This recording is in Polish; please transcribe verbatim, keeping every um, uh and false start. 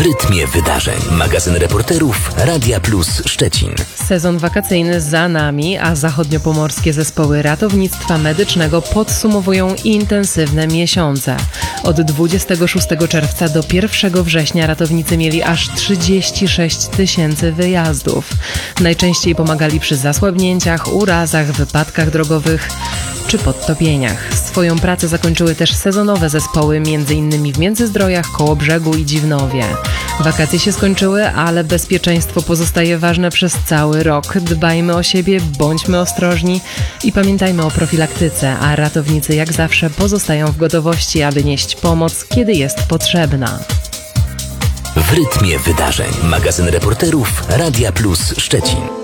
rytmie wydarzeń. Magazyn reporterów Radia Plus Szczecin. Sezon wakacyjny za nami, a zachodniopomorskie zespoły ratownictwa medycznego podsumowują intensywne miesiące. Od dwudziestego szóstego czerwca do pierwszego września ratownicy mieli aż trzydzieści sześć tysięcy wyjazdów. Najczęściej pomagali przy zasłabnięciach, urazach, wypadkach drogowych czy podtopieniach. Swoją pracę zakończyły też sezonowe zespoły, m.in. w Międzyzdrojach, Kołobrzegu i Dziwnowie. Wakacje się skończyły, ale bezpieczeństwo pozostaje ważne przez cały rok. Dbajmy o siebie, bądźmy ostrożni i pamiętajmy o profilaktyce, a ratownicy jak zawsze pozostają w gotowości, aby nieść pomoc, kiedy jest potrzebna. W rytmie wydarzeń. Magazyn reporterów Radia Plus Szczecin.